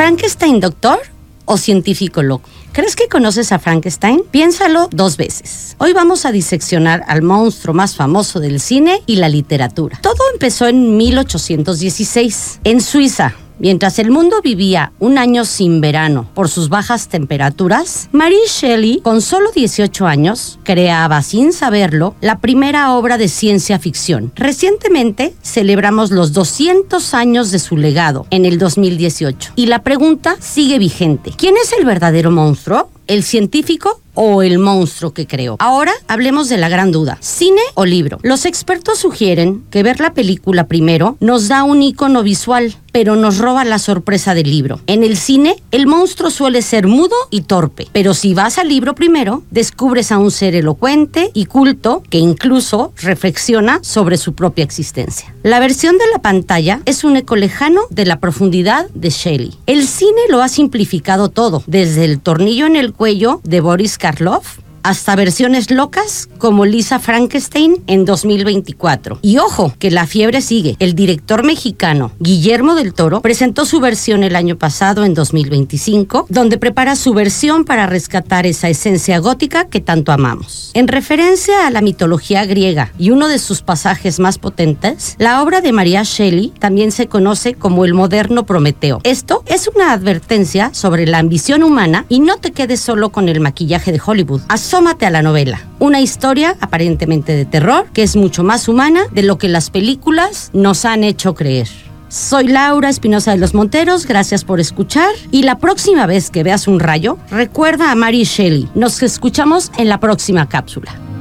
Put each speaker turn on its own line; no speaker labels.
¿Frankenstein doctor o científico loco? ¿Crees que conoces a Frankenstein? Piénsalo 2 veces. Hoy vamos a diseccionar al monstruo más famoso del cine y la literatura. Todo empezó en 1816, en Suiza. Mientras el mundo vivía un año sin verano por sus bajas temperaturas, Mary Shelley, con solo 18 años, creaba sin saberlo la primera obra de ciencia ficción. Recientemente celebramos los 200 años de su legado en el 2018 y la pregunta sigue vigente. ¿Quién es el verdadero monstruo? ¿El científico o el monstruo que creó? Ahora hablemos de la gran duda, ¿cine o libro? Los expertos sugieren que ver la película primero nos da un icono visual, pero nos roba la sorpresa del libro. En el cine, el monstruo suele ser mudo y torpe, pero si vas al libro primero, descubres a un ser elocuente y culto que incluso reflexiona sobre su propia existencia. La versión de la pantalla es un eco lejano de la profundidad de Shelley. El cine lo ha simplificado todo, desde el tornillo en el cuello de Boris Karloff hasta versiones locas como Lisa Frankenstein en 2024. Y ojo, que la fiebre sigue. El director mexicano Guillermo del Toro presentó su versión el año pasado, en 2025, donde prepara su versión para rescatar esa esencia gótica que tanto amamos. En referencia a la mitología griega y uno de sus pasajes más potentes, la obra de Mary Shelley también se conoce como el moderno Prometeo. Esto es una advertencia sobre la ambición humana y no te quedes solo con el maquillaje de Hollywood. Asómate a la novela, una historia aparentemente de terror que es mucho más humana de lo que las películas nos han hecho creer. Soy Laura Espinosa de los Monteros, gracias por escuchar y la próxima vez que veas un rayo, recuerda a Mary Shelley. Nos escuchamos en la próxima cápsula.